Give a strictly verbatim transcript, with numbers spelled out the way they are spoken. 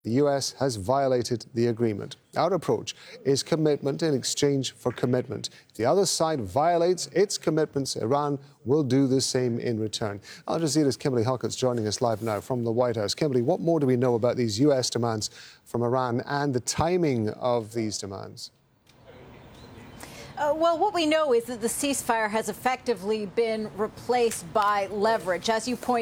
The U S has violated the agreement. Our approach is commitment in exchange for commitment. If the other side violates its commitments, Iran will do the same in return. Al Jazeera's Kimberly Halkett's joining us live now from the White House. Kimberly, what more do we know about these U S demands from Iran and the timing of these demands? Uh, well, what we know is that the ceasefire has effectively been replaced by leverage. As you point